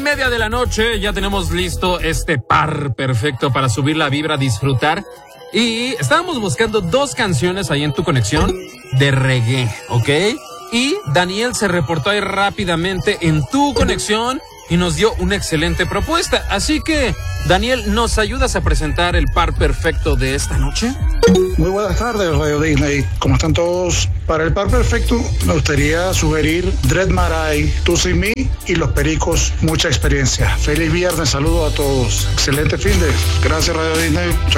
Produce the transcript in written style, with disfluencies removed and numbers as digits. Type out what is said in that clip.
9:30 de la noche, ya tenemos listo este par perfecto para subir la vibra, disfrutar. Y estábamos buscando 2 canciones ahí en tu conexión de reggae, ¿ok? Y Daniel se reportó ahí rápidamente en tu conexión y nos dio una excelente propuesta. Así que, Daniel, ¿nos ayudas a presentar el par perfecto de esta noche? Muy buenas tardes, Radio Disney. ¿Cómo están todos? Para el par perfecto, me gustaría sugerir Dread Marai, Tú Sin Mí y Los Pericos, Mucha Experiencia. Feliz viernes, saludos a todos. Excelente fin de. Gracias, Radio Disney. Chao.